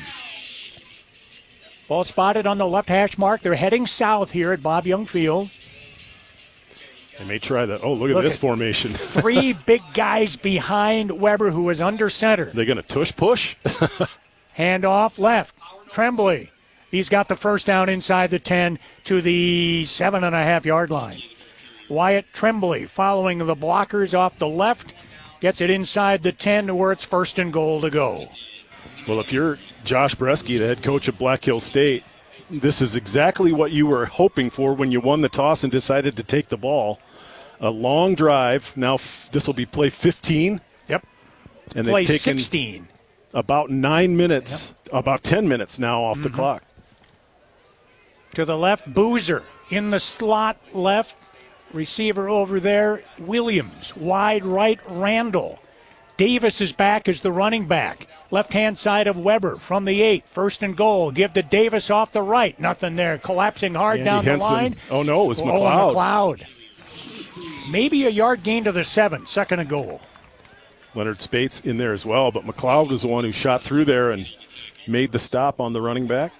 Ball spotted on the left hash mark. They're heading south here at Bob Young Field. They may try that. Oh, look, Look at this at formation. Three big guys behind Weber, who is under center. They're going to tush push? Handoff left. Tremblay. He's got the first down inside the ten to the seven and a half yard line. Wyatt Tremblay following the blockers off the left. Gets it inside the ten to where it's first and goal to go. Well, if you're Josh Bresky, the head coach of Black Hills State, this is exactly what you were hoping for when you won the toss and decided to take the ball. A long drive. Now f- this will be play fifteen. Yep. And play they've taken sixteen. About nine minutes, yep. about ten minutes now off mm-hmm. the clock. To the left, Boozer in the slot left. Receiver over there, Williams. Wide right, Randall. Davis is back as the running back. Left-hand side of Weber from the eight. First and goal. Give to Davis off the right. Nothing there. Collapsing hard Andy down Henson. the line. Oh, no, it was oh, McLeod. McLeod. Maybe a yard gain to the seven. Second and goal. Leonard Spates in there as well, but McLeod was the one who shot through there and made the stop on the running back.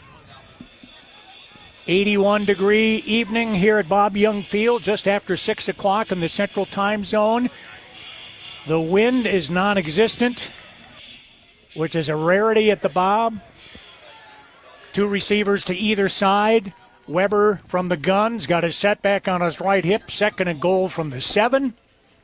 eighty-one degree evening here at Bob Young Field, just after six o'clock in the Central Time Zone. The wind is non-existent, which is a rarity at the Bob. Two receivers to either side. Weber from the guns got his setback on his right hip. Second and goal from the seven.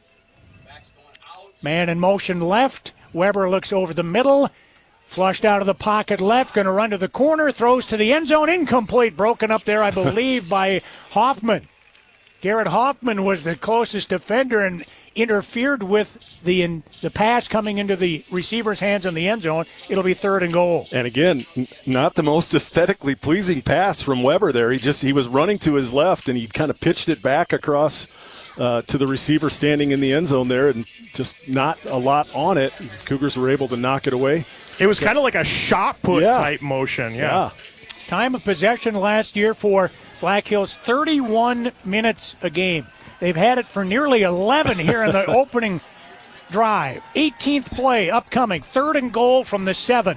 Man in motion left. Weber looks over the middle. Flushed out of the pocket left, going to run to the corner, throws to the end zone, incomplete, broken up there, I believe, by Hoffman. Garrett Hoffman was the closest defender and interfered with the in, the pass coming into the receiver's hands in the end zone. It'll be third and goal. And again, n- not the most aesthetically pleasing pass from Weber there. He just he was running to his left, and he kind of pitched it back across uh, to the receiver standing in the end zone there, and just not a lot on it. Cougars were able to knock it away. It was kind of like a shot put yeah. type motion. Yeah. yeah. Time of possession last year for Black Hills, thirty-one minutes a game. They've had it for nearly eleven here in the opening drive. eighteenth play upcoming. Third and goal from the seven.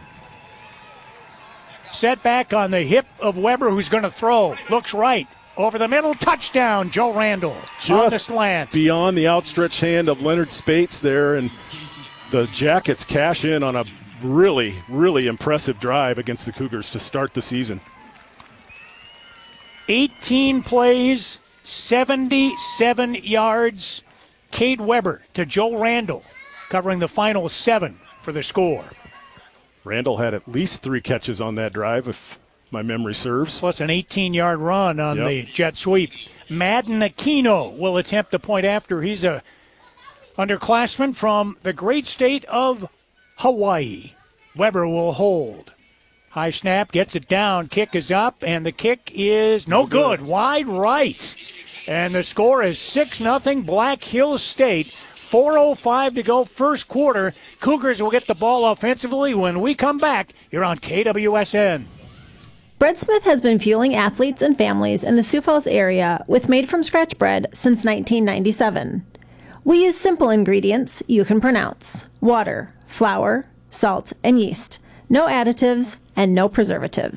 Set back on the hip of Weber, who's going to throw. Looks right. Over the middle. Touchdown, Joe Randall. Just on the slant. Beyond the outstretched hand of Leonard Spates there. And the Jackets cash in on a really, really impressive drive against the Cougars to start the season. eighteen plays, seventy-seven yards. Cade Weber to Joe Randall, covering the final seven for the score. Randall had at least three catches on that drive, if my memory serves. Plus an eighteen-yard run on yep. the jet sweep. Madden Aquino will attempt the point after. He's a underclassman from the great state of Hawaii. Weber will hold. High snap, gets it down, kick is up, and the kick is no, no good. good. Wide right. And the score is six nothing Black Hills State. four oh five to go first quarter. Cougars will get the ball offensively when we come back. You're on K W S N. Bread Smith has been fueling athletes and families in the Sioux Falls area with made-from-scratch bread since nineteen ninety-seven. We use simple ingredients you can pronounce: water, flour, salt, and yeast. No additives and no preservatives.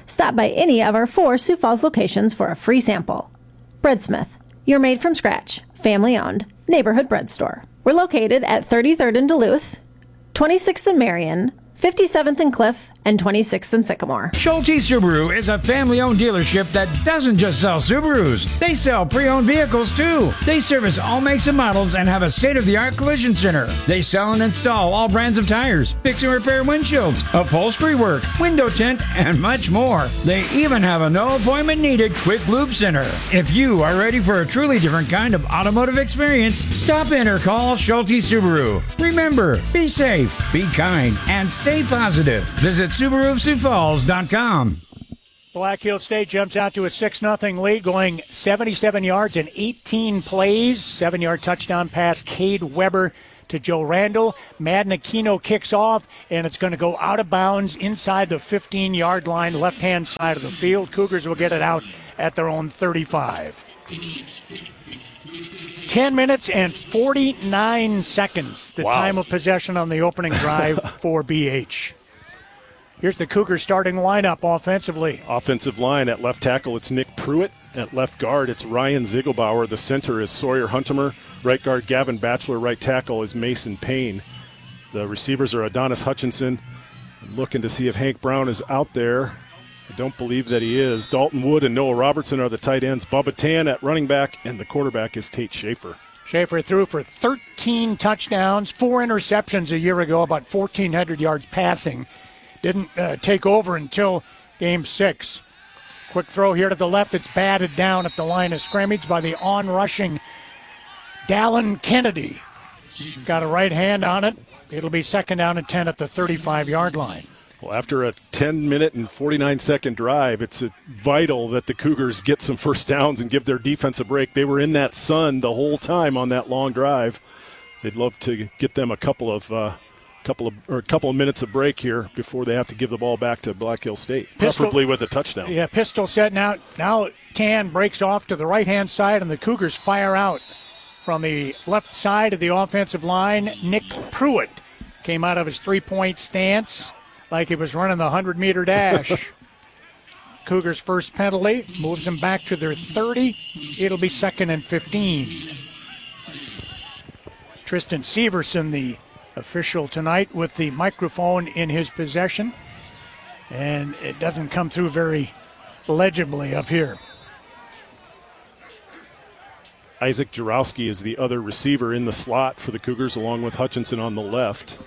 Stop by any of our four Sioux Falls locations for a free sample. Breadsmith, your made from scratch, family-owned, neighborhood bread store. We're located at thirty-third in Duluth, twenty-sixth in Marion, fifty-seventh in Cliff, and twenty-sixth in Sycamore. Schulte Subaru is a family-owned dealership that doesn't just sell Subarus. They sell pre-owned vehicles, too. They service all makes and models and have a state-of-the-art collision center. They sell and install all brands of tires, fix and repair windshields, upholstery work, window tint, and much more. They even have a no-appointment-needed quick lube center. If you are ready for a truly different kind of automotive experience, stop in or call Schulte Subaru. Remember, be safe, be kind, and stay positive. Visit Subaru Sioux Falls dot com. Black Hills State jumps out to a six nothing lead, going seventy-seven yards in eighteen plays. Seven-yard touchdown pass, Cade Weber to Joe Randall. Madden Aquino kicks off, and it's going to go out of bounds inside the fifteen-yard line, left-hand side of the field. Cougars will get it out at their own thirty-five. ten minutes and forty-nine seconds, the Wow. time of possession on the opening drive for B H. Here's the Cougars starting lineup offensively. Offensive line at left tackle, it's Nick Pruitt. At left guard, it's Ryan Ziegelbauer. The center is Sawyer Huntemer. Right guard, Gavin Batchelor. Right tackle is Mason Payne. The receivers are Adonis Hutchinson. I'm looking to see if Hank Brown is out there. I don't believe that he is. Dalton Wood and Noah Robertson are the tight ends. Bubba Tan at running back, and the quarterback is Tate Schaefer. Schaefer threw for thirteen touchdowns, four interceptions a year ago, about fourteen hundred yards passing. Didn't uh, take over until game six. Quick throw here to the left. It's batted down at the line of scrimmage by the on-rushing Dallin Kennedy. Got a right hand on it. It'll be second down and ten at the thirty-five-yard line. Well, after a ten minute and forty-nine second drive, it's vital that the Cougars get some first downs and give their defense a break. They were in that sun the whole time on that long drive. They'd love to get them a couple of uh, couple of or a couple of minutes of break here before they have to give the ball back to Black Hills State, Pistol, preferably with a touchdown. Yeah, pistol set now. Now Tan breaks off to the right-hand side, and the Cougars fire out from the left side of the offensive line. Nick Pruitt came out of his three-point stance like he was running the hundred-meter dash. Cougars' first penalty moves them back to their thirty. It'll be second and fifteen. Tristan Severson, the official tonight, with the microphone in his possession. And it doesn't come through very legibly up here. Isaac Jarowski is the other receiver in the slot for the Cougars, along with Hutchinson on the left.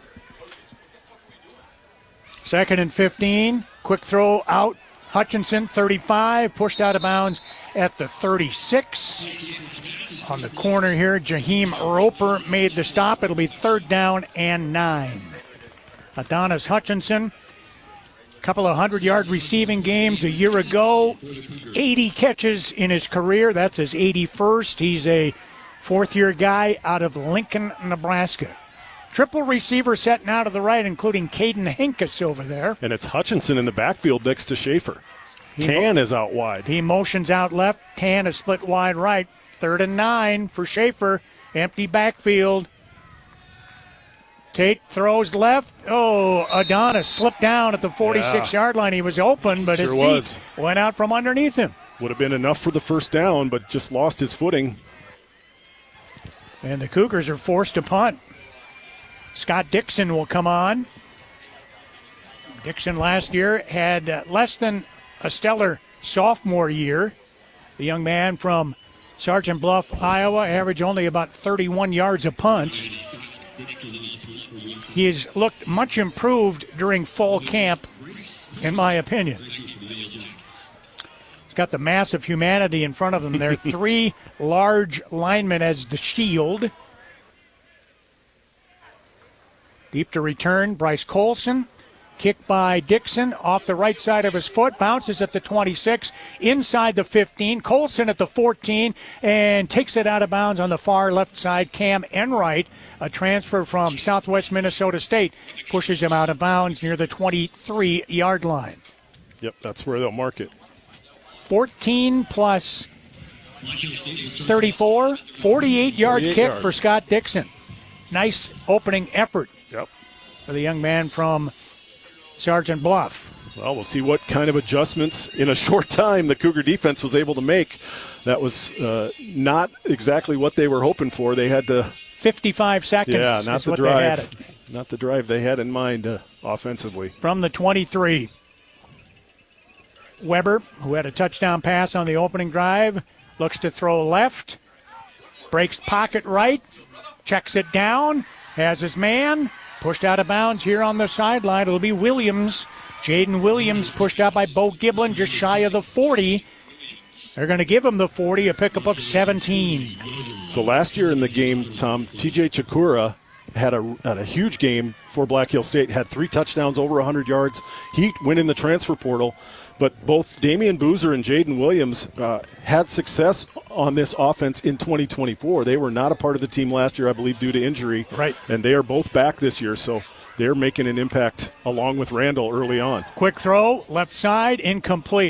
Second and fifteen. Quick throw out. Hutchinson, thirty-five, pushed out of bounds at the thirty-six. On the corner here, Jaheim Roper made the stop. It'll be third down and nine. Adonis Hutchinson, a couple of hundred-yard receiving games a year ago. eighty catches in his career. That's his eighty-first. He's a fourth-year guy out of Lincoln, Nebraska. Triple receiver set now to the right, including Caden Hinkes over there. And it's Hutchinson in the backfield next to Schaefer. He Tan mo- is out wide. He motions out left. Tan is split wide right. Third and nine for Schaefer. Empty backfield. Tate throws left. Oh, Adonis slipped down at the forty-six-yard line. He was open, but Sure his feet was. went out from underneath him. Would have been enough for the first down, but just lost his footing. And the Cougars are forced to punt. Scott Dixon will come on. Dixon last year had uh, less than a stellar sophomore year. The young man from Sergeant Bluff, Iowa, averaged only about thirty-one yards a punt. He has looked much improved during fall camp, in my opinion. He's got the mass of humanity in front of him there. Three large linemen as the shield. Deep to return, Bryce Colson. Kick by Dixon off the right side of his foot. Bounces at the twenty-six, inside the fifteen. Colson at the fourteen, and takes it out of bounds on the far left side. Cam Enright, a transfer from Southwest Minnesota State, pushes him out of bounds near the twenty-three-yard line. Yep, that's where they'll mark it. fourteen plus thirty-four, forty-eight-yard forty-eight kick yards. for Scott Dixon. Nice opening effort Yep. for the young man from Sergeant Bluff. Well, we'll see what kind of adjustments in a short time the Cougar defense was able to make. That was uh, not exactly what they were hoping for. They had to fifty-five seconds. Yeah, not is the what drive. They had it. Not the drive they had in mind uh, offensively. From the twenty-three, Weber, who had a touchdown pass on the opening drive, looks to throw left, breaks pocket right, checks it down, has his man, pushed out of bounds here on the sideline. It'll be Williams. Jaden Williams pushed out by Bo Giblin just shy of the forty. They're going to give him the forty, a pickup of seventeen. So last year in the game, Tom, T J Chikura had a, had a huge game for Black Hill State, had three touchdowns, over one hundred yards. He went in the transfer portal. But both Damian Boozer and Jaden Williams uh, had success on this offense in twenty twenty-four. They were not a part of the team last year, I believe, due to injury. Right. And they are both back this year, so they're making an impact along with Randall early on. Quick throw, left side, incomplete.